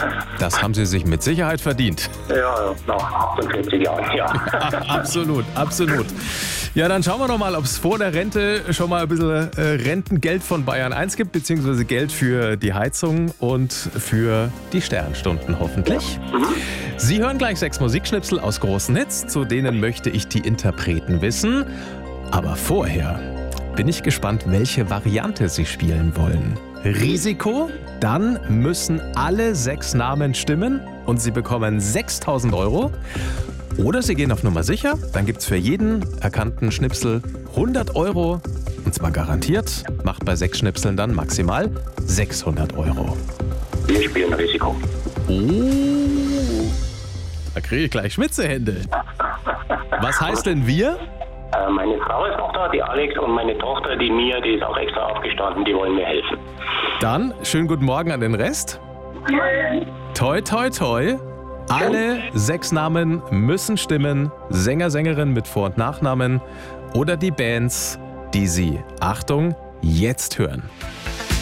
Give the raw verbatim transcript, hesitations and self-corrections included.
Das haben Sie sich mit Sicherheit verdient. Ja, nach achtundvierzig Jahren, ja. Absolut, absolut. Ja, dann schauen wir doch mal, ob es vor der Rente schon mal ein bisschen äh, Rentengeld von Bayern eins gibt, beziehungsweise Geld für die Heizung und für die Sternstunden hoffentlich. Mhm. Sie hören gleich sechs Musikschnipsel aus großen Hits, zu denen möchte ich die Interpreten wissen. Aber vorher bin ich gespannt, welche Variante Sie spielen wollen. Risiko, dann müssen alle sechs Namen stimmen und Sie bekommen sechstausend Euro. Oder Sie gehen auf Nummer sicher, dann gibt es für jeden erkannten Schnipsel hundert Euro. Und zwar garantiert, macht bei sechs Schnipseln dann maximal sechshundert Euro. Wir spielen Risiko. Oh, da kriege ich gleich Schwitzehände. Was heißt denn wir? Äh, meine Frau ist noch da, die Alex, und meine Tochter, die Mia, die ist auch extra aufgestanden, die wollen mir helfen. Dann schönen guten Morgen an den Rest. Toi, toi, toi. Alle sechs Namen müssen stimmen. Sänger, Sängerin mit Vor- und Nachnamen oder die Bands, die Sie, Achtung, jetzt hören.